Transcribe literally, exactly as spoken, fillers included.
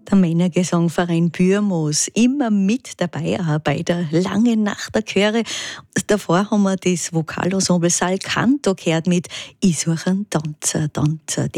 Der Männergesangverein Bürmoos, immer mit dabei, auch bei der Langen Nacht der Chöre. Davor haben wir das Vokalensemble Salcanto gehört mit «Ich suche einen Tanzer, Tanzer, der